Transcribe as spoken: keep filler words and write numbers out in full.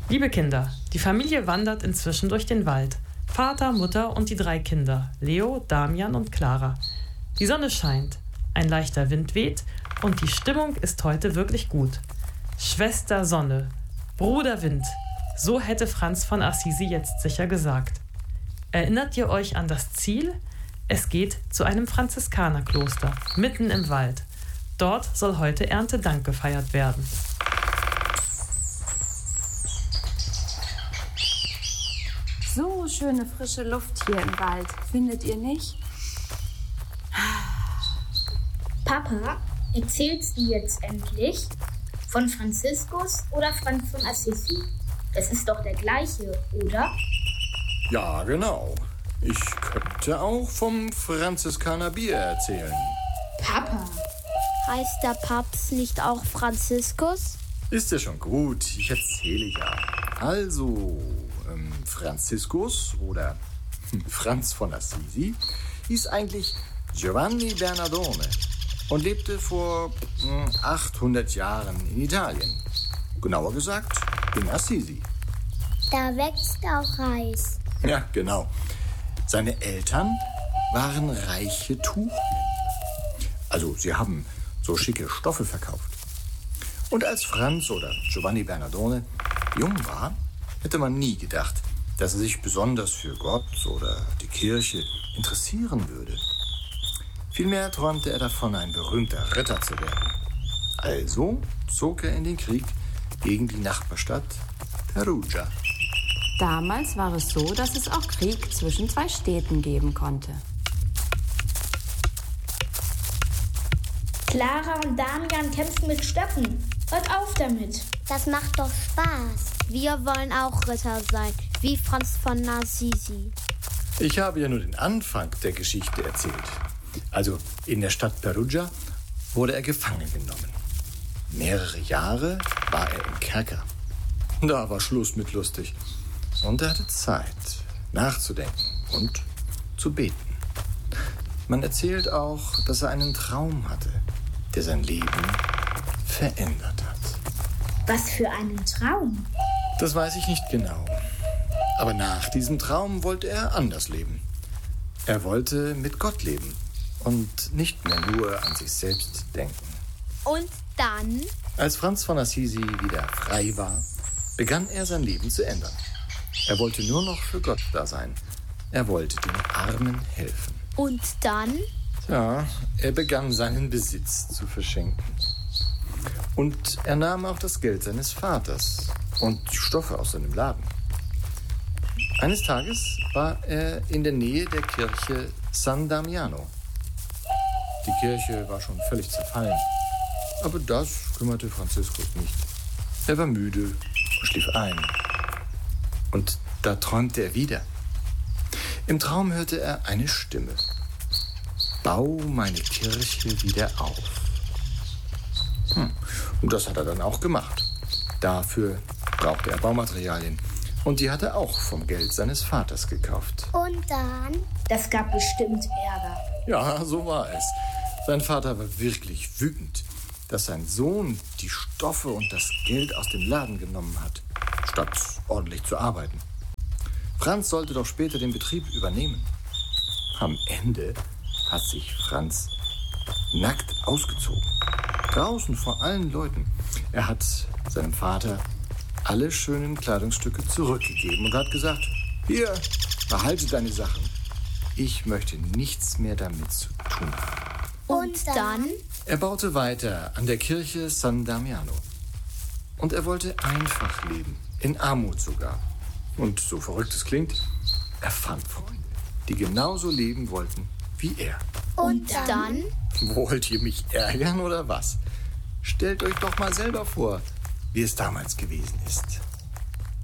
Liebe Kinder, die Familie wandert inzwischen durch den Wald. Vater, Mutter und die drei Kinder, Leo, Damian und Clara. Die Sonne scheint, ein leichter Wind weht und die Stimmung ist heute wirklich gut. Schwester Sonne, Bruder Wind, so hätte Franz von Assisi jetzt sicher gesagt. Erinnert ihr euch an das Ziel? Es geht zu einem Franziskanerkloster, mitten im Wald. Dort soll heute Erntedank gefeiert werden. So schöne frische Luft hier im Wald, findet ihr nicht? Papa, erzählst du jetzt endlich von Franziskus oder Franz von Assisi? Es ist doch der gleiche, oder? Ja, genau. Ich könnte auch vom Franziskaner Bier erzählen. Papa. Heißt der Papst nicht auch Franziskus? Ist ja schon gut, ich erzähle ja. Also, ähm, Franziskus oder Franz von Assisi hieß eigentlich Giovanni Bernardone und lebte vor äh, achthundert Jahren in Italien. Genauer gesagt, in Assisi. Da wächst auch Reis. Ja, genau. Seine Eltern waren reiche Tuchhändler. Also, sie haben so schicke Stoffe verkauft. Und als Franz oder Giovanni Bernardone jung war, hätte man nie gedacht, dass er sich besonders für Gott oder die Kirche interessieren würde. Vielmehr träumte er davon, ein berühmter Ritter zu werden. Also zog er in den Krieg gegen die Nachbarstadt Perugia. Damals war es so, dass es auch Krieg zwischen zwei Städten geben konnte. Clara und Damian kämpfen mit Stöcken. Hört auf damit. Das macht doch Spaß. Wir wollen auch Ritter sein, wie Franz von Assisi. Ich habe ja nur den Anfang der Geschichte erzählt. Also in der Stadt Perugia wurde er gefangen genommen. Mehrere Jahre war er im Kerker. Da war Schluss mit lustig. Und er hatte Zeit, nachzudenken und zu beten. Man erzählt auch, dass er einen Traum hatte, der sein Leben verändert hat. Was für einen Traum? Das weiß ich nicht genau. Aber nach diesem Traum wollte er anders leben. Er wollte mit Gott leben und nicht mehr nur an sich selbst denken. Und dann? Als Franz von Assisi wieder frei war, begann er sein Leben zu ändern. Er wollte nur noch für Gott da sein. Er wollte den Armen helfen. Und dann? Ja, er begann seinen Besitz zu verschenken. Und er nahm auch das Geld seines Vaters und die Stoffe aus seinem Laden. Eines Tages war er in der Nähe der Kirche San Damiano. Die Kirche war schon völlig zerfallen. Aber das kümmerte Franziskus nicht. Er war müde und schlief ein. Und da träumte er wieder. Im Traum hörte er eine Stimme. Bau meine Kirche wieder auf. Hm. Und das hat er dann auch gemacht. Dafür brauchte er Baumaterialien. Und die hat er auch vom Geld seines Vaters gekauft. Und dann? Das gab bestimmt Ärger. Ja, so war es. Sein Vater war wirklich wütend, dass sein Sohn die Stoffe und das Geld aus dem Laden genommen hat, statt ordentlich zu arbeiten. Franz sollte doch später den Betrieb übernehmen. Am Ende hat sich Franz nackt ausgezogen. Draußen vor allen Leuten. Er hat seinem Vater alle schönen Kleidungsstücke zurückgegeben und hat gesagt, hier, behalte deine Sachen. Ich möchte nichts mehr damit zu tun haben. Und dann? Er baute weiter an der Kirche San Damiano. Und er wollte einfach leben, in Armut sogar. Und so verrückt es klingt, er fand Freunde, die genauso leben wollten wie er. Und dann? Wollt ihr mich ärgern oder was? Stellt euch doch mal selber vor, wie es damals gewesen ist.